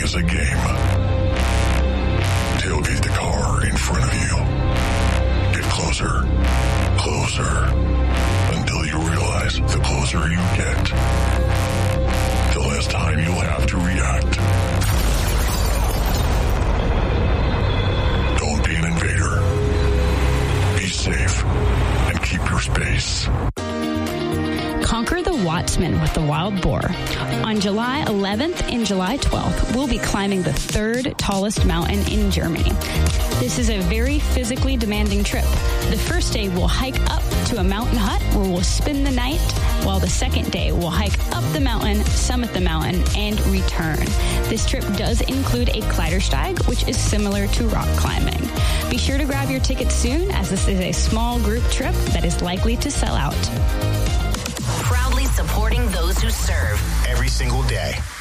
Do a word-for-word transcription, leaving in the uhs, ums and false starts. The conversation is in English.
is a game. Tailgate the car in front of you. Get closer, closer, until you realize the closer you get, the less time you'll have to react. Don't be an invader. Be safe and keep your space. Conquer the Wattsman with the Wild Boar. On July eleventh and July twelfth, we'll be climbing the third tallest mountain in Germany. This is a very physically demanding trip. The first day, we'll hike up to a mountain hut where we'll spend the night, while the second day, we'll hike up the mountain, summit the mountain, and return. This trip does include a Kleidersteig, which is similar to rock climbing. Be sure to grab your tickets soon, as this is a small group trip that is likely to sell out. Proudly supporting those who serve every single day.